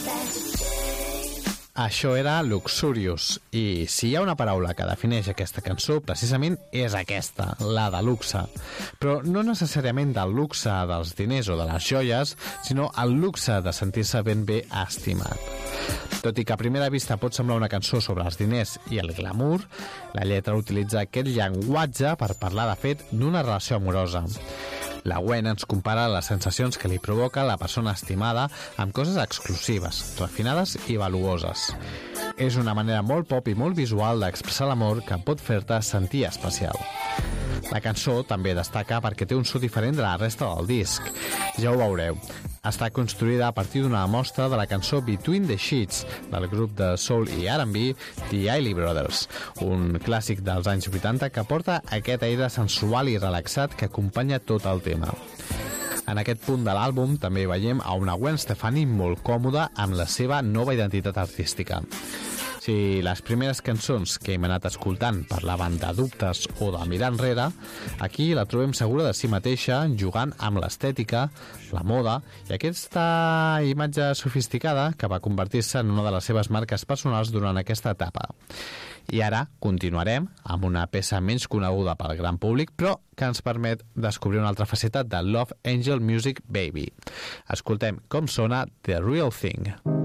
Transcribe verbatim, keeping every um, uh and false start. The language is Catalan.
Això era Luxurious, i si hi ha una paraula que defineix aquesta cançó, precisament és aquesta, la de luxe. Però no necessàriament del luxe dels diners o de les joies, sinó el luxe de sentir-se ben bé estimat. Tot i que a primera vista pot semblar una cançó sobre els diners i el glamour, la lletra utilitza aquest llenguatge per parlar, de fet, d'una relació amorosa. La Gwen ens compara les sensacions que li provoca la persona estimada amb coses exclusives, refinades i valuoses. És una manera molt pop i molt visual d'expressar l'amor que pot fer-te sentir especial. La cançó també destaca perquè té un so diferent de la resta del disc. Ja ho veureu. Està construïda a partir d'una mostra de la cançó Between the Sheets del grup de soul i R and B The Isley Brothers, un clàssic dels anys vuitanta que porta aquest aire sensual i relaxat que acompanya tot el tema. En aquest punt de l'àlbum també veiem a una Gwen Stefani molt còmoda amb la seva nova identitat artística. Si les primeres cançons que hem anat escoltant parlaven de dubtes o de mirar enrere, aquí la trobem segura de si mateixa, jugant amb l'estètica, la moda i aquesta imatge sofisticada que va convertir-se en una de les seves marques personals durant aquesta etapa. I ara continuarem amb una peça menys coneguda pel gran públic, però que ens permet descobrir una altra faceta de Love Angel Music Baby. Escoltem com sona The Real Thing.